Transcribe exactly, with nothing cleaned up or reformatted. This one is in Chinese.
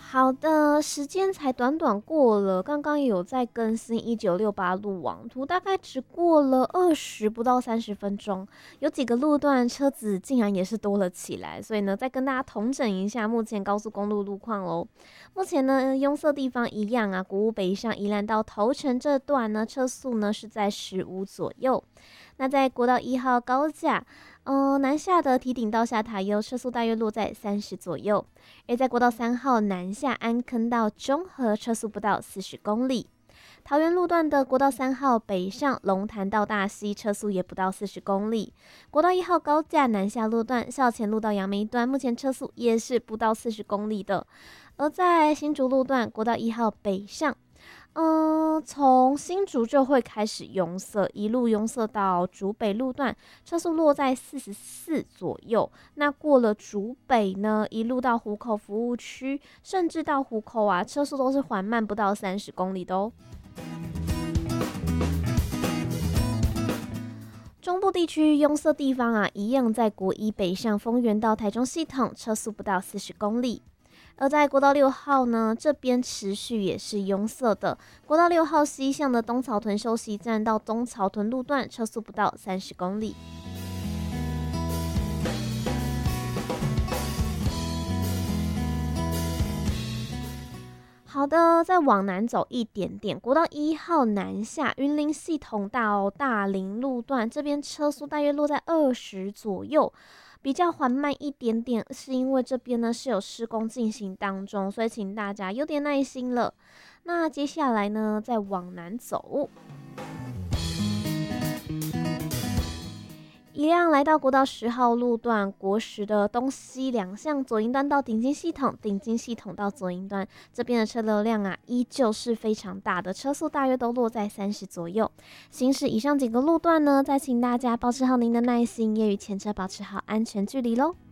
好的，时间才短短过了，刚刚也有在更新一九六八路网图，大概只过了二十不到三十分钟，有几个路段车子竟然也是多了起来，所以呢，再跟大家统整一下目前高速公路路况喽。目前呢，拥塞地方一样啊，国五北上宜兰到头城这段呢，车速呢是在十五左右。那在国道一号高架，呃，南下的提顶到下塔悠车速大约落在三十左右，而在国道三号南下安坑到中和车速不到四十公里。桃园路段的国道三号北上龙潭到大溪车速也不到四十公里。国道一号高架南下路段校前路到杨梅段目前车速也是不到四十公里的。而在新竹路段国道一号北上，嗯，从新竹就会开始拥塞，一路拥塞到竹北路段，车速落在四十四左右。那过了竹北呢，一路到湖口服务区，甚至到湖口啊，车速都是缓慢不到三十公里的哦。中部地区拥塞地方啊，一样在国一北上丰原到台中系统，车速不到四十公里。而在国道六号呢，这边持续也是拥塞的。国道六号西向的东草屯休息站到东草屯路段，车速不到三十公里。好的，再往南走一点点，国道一号南下云林系统到大林路段，这边车速大约落在二十左右。比较缓慢一点点，是因为这边呢是有施工进行当中，所以请大家有点耐心了。那接下来呢，再往南走，一辆来到国道十号路段，国十的东西两向左营端到顶金系统，顶金系统到左营端，这边的车流量啊，依旧是非常大的，车速大约都落在三十左右。行驶以上几个路段呢，再请大家保持好您的耐心，也与前车保持好安全距离喽。